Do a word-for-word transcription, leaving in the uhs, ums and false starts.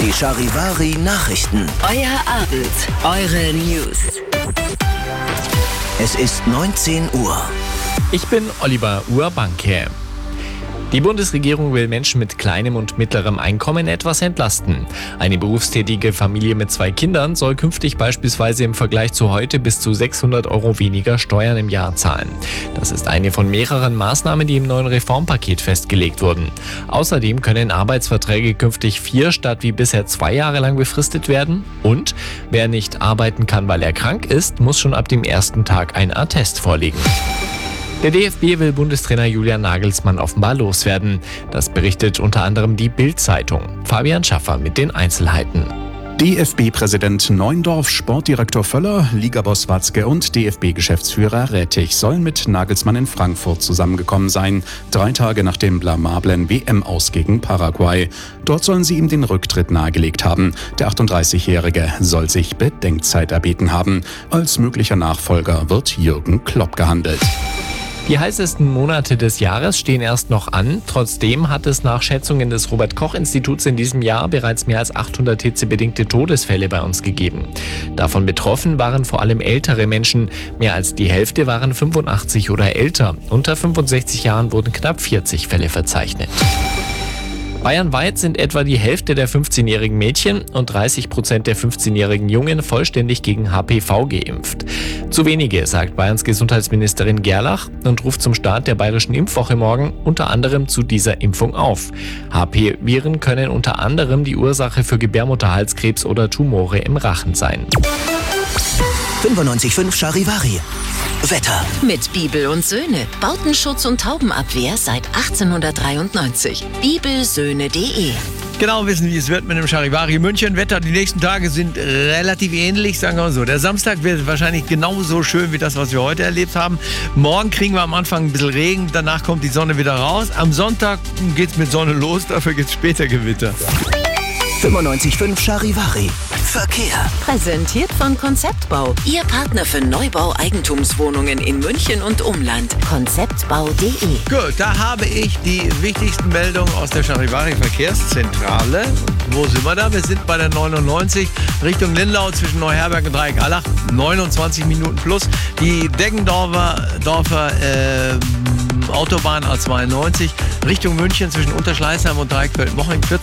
Die Charivari Nachrichten. Euer Abend, eure News. Es ist neunzehn Uhr. Ich bin Oliver Urbanke. Die Bundesregierung will Menschen mit kleinem und mittlerem Einkommen etwas entlasten. Eine berufstätige Familie mit zwei Kindern soll künftig beispielsweise im Vergleich zu heute bis zu sechshundert Euro weniger Steuern im Jahr zahlen. Das ist eine von mehreren Maßnahmen, die im neuen Reformpaket festgelegt wurden. Außerdem können Arbeitsverträge künftig vier statt wie bisher zwei Jahre lang befristet werden. Und wer nicht arbeiten kann, weil er krank ist, muss schon ab dem ersten Tag ein Attest vorlegen. Der D F B will Bundestrainer Julian Nagelsmann offenbar loswerden. Das berichtet unter anderem die Bild-Zeitung. Fabian Schaffer mit den Einzelheiten. D F B-Präsident Neuendorf, Sportdirektor Völler, Ligaboss Watzke und D F B-Geschäftsführer Rettich sollen mit Nagelsmann in Frankfurt zusammengekommen sein, drei Tage nach dem blamablen W M-Aus gegen Paraguay. Dort sollen sie ihm den Rücktritt nahegelegt haben. Der achtunddreißigjährige soll sich Bedenkzeit erbeten haben. Als möglicher Nachfolger wird Jürgen Klopp gehandelt. Die heißesten Monate des Jahres stehen erst noch an. Trotzdem hat es nach Schätzungen des Robert-Koch-Instituts in diesem Jahr bereits mehr als achthundert hitzebedingte Todesfälle bei uns gegeben. Davon betroffen waren vor allem ältere Menschen. Mehr als die Hälfte waren fünfundachtzig oder älter. Unter fünfundsechzig Jahren wurden knapp vierzig Fälle verzeichnet. Bayernweit sind etwa die Hälfte der fünfzehnjährigen Mädchen und dreißig Prozent der fünfzehnjährigen Jungen vollständig gegen H P V geimpft. Zu wenige, sagt Bayerns Gesundheitsministerin Gerlach und ruft zum Start der bayerischen Impfwoche morgen unter anderem zu dieser Impfung auf. H P-Viren können unter anderem die Ursache für Gebärmutterhalskrebs oder Tumore im Rachen sein. fünfundneunzig Komma fünf Charivari. Wetter. Mit Bibel und Söhne. Bautenschutz und Taubenabwehr seit achtzehnhundertdreiundneunzig. bibelsöhne punkt de. Genau wissen, wie es wird mit dem Charivari München. Wetter, die nächsten Tage sind relativ ähnlich, sagen wir mal so. Der Samstag wird wahrscheinlich genauso schön wie das, was wir heute erlebt haben. Morgen kriegen wir am Anfang ein bisschen Regen, danach kommt die Sonne wieder raus. Am Sonntag geht's mit Sonne los, dafür gibt's später Gewitter. fünfundneunzig Komma fünf Charivari. Verkehr. Präsentiert von Konzeptbau. Ihr Partner für Neubau Eigentumswohnungen in München und Umland. konzeptbau punkt de. Gut, da habe ich die wichtigsten Meldungen aus der Charivari Verkehrszentrale. Wo sind wir da? Wir sind bei der neunundneunzig Richtung Lindau zwischen Neuherberg und Dreieck-Allach. neunundzwanzig Minuten plus. Die Deggendorfer Dorfer, äh, Autobahn A zweiundneunzig Richtung München zwischen Unterschleißheim und Dreieckfeld-Moching.